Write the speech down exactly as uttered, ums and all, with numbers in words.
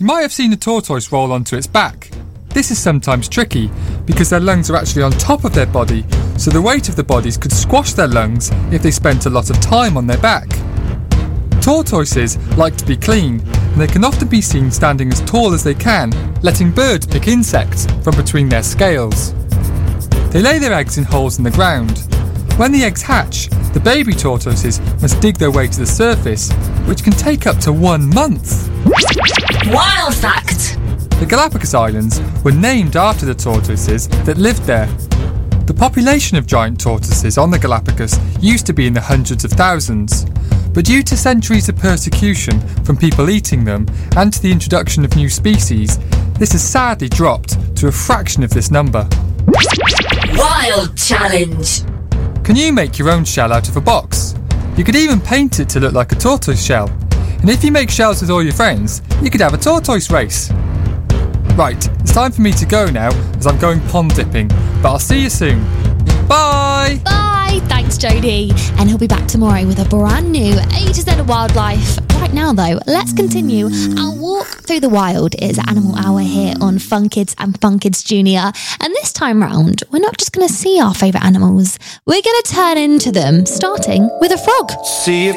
You might have seen a tortoise roll onto its back. This is sometimes tricky because their lungs are actually on top of their body, so the weight of the bodies could squash their lungs if they spent a lot of time on their back. Tortoises like to be clean, and they can often be seen standing as tall as they can, letting birds pick insects from between their scales. They lay their eggs in holes in the ground. When the eggs hatch, the baby tortoises must dig their way to the surface, which can take up to one month. Wild fact! The Galapagos Islands were named after the tortoises that lived there. The population of giant tortoises on the Galapagos used to be in the hundreds of thousands, but due to centuries of persecution from people eating them and to the introduction of new species, this has sadly dropped to a fraction of this number. Wild challenge! Can you make your own shell out of a box? You could even paint it to look like a tortoise shell. And if you make shells with all your friends, you could have a tortoise race. Right, it's time for me to go now as I'm going pond dipping, but I'll see you soon. Bye! Bye! Thanks, Jodie. And he'll be back tomorrow with a brand new A to Z of wildlife. Right now, though, let's continue our walk through the wild. It's Animal Hour here on Fun Kids and Fun Kids Junior. And this time round, we're not just going to see our favourite animals. We're going to turn into them, starting with a frog. See